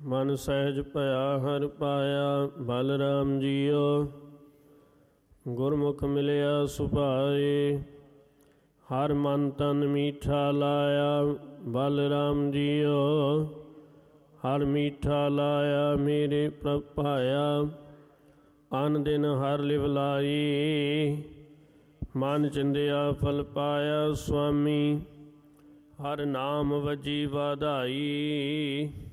ਮਨ ਸਹਿਜ ਭਇਆ ਹਰਿ ਪਾਇਆ। ਬਲਰਾਮ ਜੀਓ ਗੁਰਮੁਖ ਮਿਲਿਆ ਸੁਭਾਏ। ਹਰ ਮਨ ਤਨ ਮੀਠਾ ਲਾਇਆ। ਬਲਰਾਮ ਜੀਓ ਹਰ ਮੀਠਾ ਲਾਇਆ। ਮੇਰੇ ਪ੍ਰਭ ਭਾਇਆ ਅਨ ਦਿਨ ਹਰ ਲਿਵ ਲਾਈ। ਮਨ ਚਿੰਦਿਆ ਫਲ ਪਾਇਆ। ਸੁਆਮੀ ਹਰ ਨਾਮ ਵਜੀ ਵਾਧਾਈ।